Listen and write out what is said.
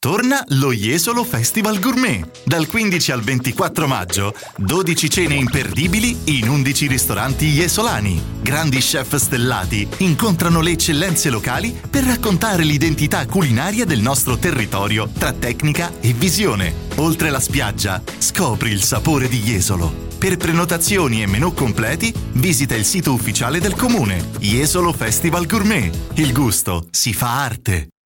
Torna lo Jesolo Festival Gourmet. Dal 15 al 24 maggio, 12 cene imperdibili in 11 ristoranti jesolani. Grandi chef stellati incontrano le eccellenze locali per raccontare l'identità culinaria del nostro territorio tra tecnica e visione. Oltre la spiaggia, scopri il sapore di Jesolo. Per prenotazioni e menù completi, visita il sito ufficiale del comune. Jesolo Festival Gourmet. Il gusto si fa arte.